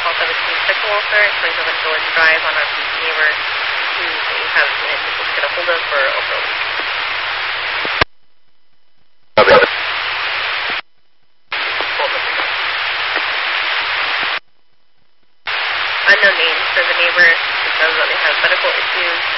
call 17 Sickle, sir, 27 Village Drive on our neighbor who you have been able to get a hold of for over a week. Unknown names for the neighbor. It says that they have medical issues